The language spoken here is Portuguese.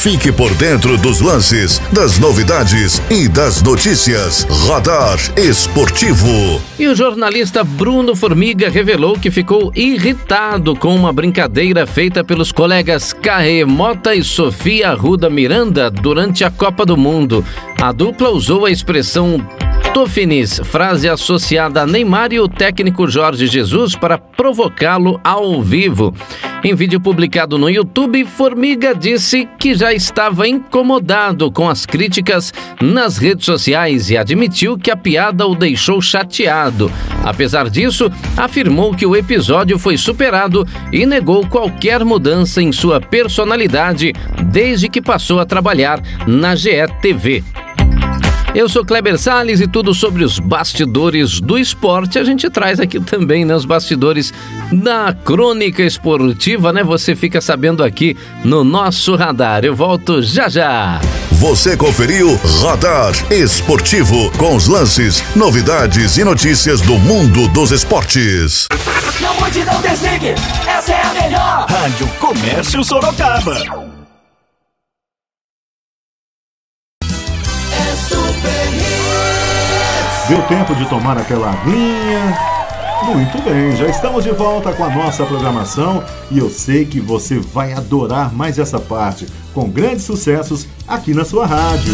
Fique por dentro dos lances, das novidades e das notícias. Radar Esportivo. E o jornalista Bruno Formiga revelou que ficou irritado com uma brincadeira feita pelos colegas Carré Mota e Sofia Arruda Miranda durante a Copa do Mundo. A dupla usou a expressão Tofinis, frase associada a Neymar e o técnico Jorge Jesus, para provocá-lo ao vivo. Em vídeo publicado no YouTube, Formiga disse que já estava incomodado com as críticas nas redes sociais e admitiu que a piada o deixou chateado. Apesar disso, afirmou que o episódio foi superado e negou qualquer mudança em sua personalidade desde que passou a trabalhar na GE TV. Eu sou Kleber Salles e tudo sobre os bastidores do esporte a gente traz aqui também, né? Os bastidores da crônica esportiva, né? Você fica sabendo aqui no nosso radar. Eu volto já já. Você conferiu Radar Esportivo com os lances, novidades e notícias do mundo dos esportes. Não mude, não desligue, essa é a melhor. Rádio Comércio Sorocaba. Deu tempo de tomar aquela aguinha? Muito bem, já estamos de volta com a nossa programação e eu sei que você vai adorar mais essa parte, com grandes sucessos aqui na sua rádio.